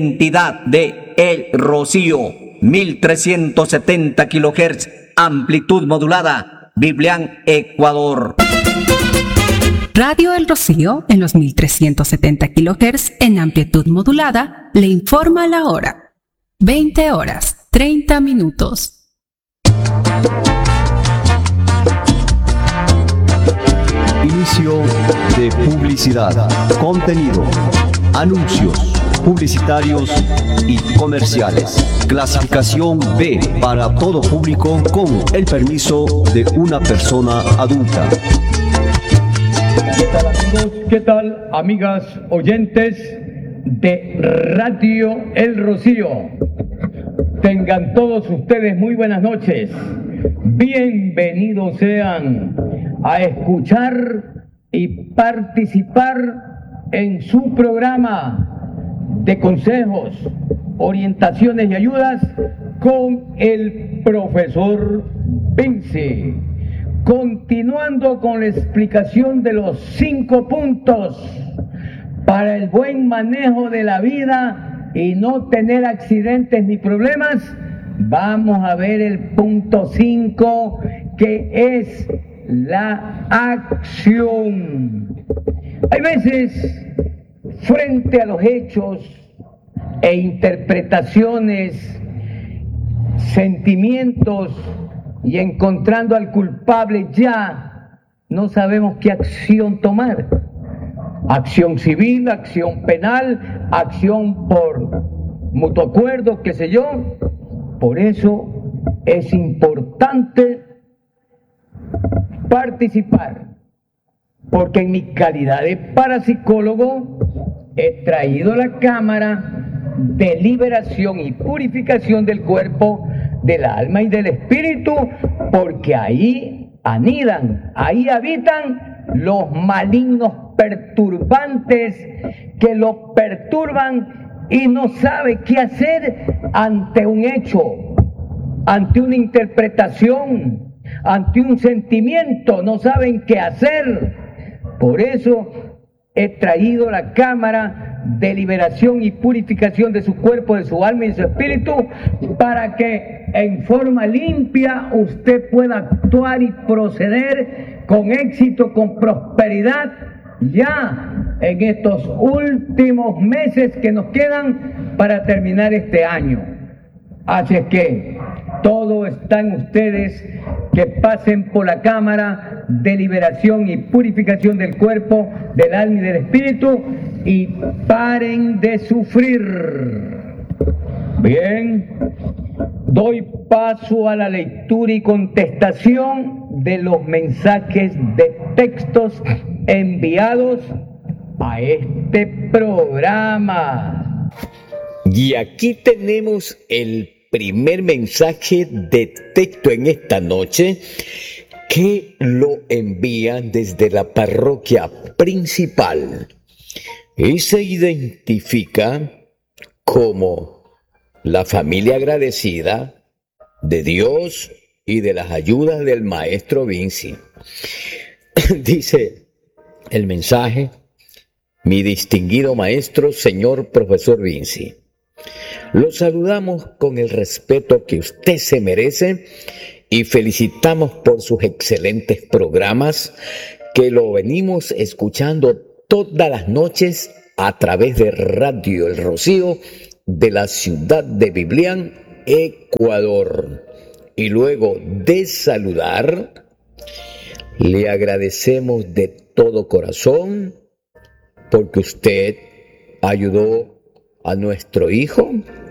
Entidad de El Rocío, 1370 kHz, amplitud modulada, Biblián, Ecuador. Radio El Rocío, en los 1370 kHz en amplitud modulada, le informa la hora. 20 horas, 30 minutos. Inicio de publicidad, contenido, anuncios publicitarios y comerciales. Clasificación B para todo público con el permiso de una persona adulta. ¿Qué tal, amigos? ¿Qué tal, amigas oyentes de Radio El Rocío? Tengan todos ustedes muy buenas noches. Bienvenidos sean a escuchar y participar en su programa de consejos, orientaciones y ayudas con el profesor Vinci. Continuando con la explicación de los 5 puntos para el buen manejo de la vida y no tener accidentes ni problemas, vamos a ver el punto 5, que es la acción. Hay veces, frente a los hechos e interpretaciones, sentimientos y encontrando al culpable, ya no sabemos qué acción tomar. Acción civil, acción penal, acción por mutuo acuerdo, qué sé yo. Por eso es importante participar, porque en mi calidad de parapsicólogo he traído a la Cámara de Liberación y Purificación del Cuerpo, del alma y del espíritu, porque ahí anidan, ahí habitan los malignos perturbantes que lo perturban y no sabe qué hacer ante un hecho, ante una interpretación, ante un sentimiento, no saben qué hacer. Por eso he traído a la Cámara de Liberación y Purificación de su cuerpo, de su alma y de su espíritu, para que en forma limpia usted pueda actuar y proceder con éxito, con prosperidad, ya en estos últimos meses que nos quedan para terminar este año. Así es que todo está en ustedes, que pasen por la Cámara de Liberación y Purificación del Cuerpo, del alma y del espíritu, y paren de sufrir. Bien, doy paso a la lectura y contestación de los mensajes de textos enviados a este programa. Y aquí tenemos el primer mensaje de texto en esta noche, que lo envían desde la parroquia principal y se identifica como la familia agradecida de Dios y de las ayudas del maestro Vinci. Dice el mensaje: mi distinguido maestro, señor profesor Vinci, lo saludamos con el respeto que usted se merece y felicitamos por sus excelentes programas, que lo venimos escuchando todas las noches a través de Radio El Rocío de la ciudad de Biblián, Ecuador. Y luego de saludar, le agradecemos de todo corazón porque usted ayudó a nuestro hijo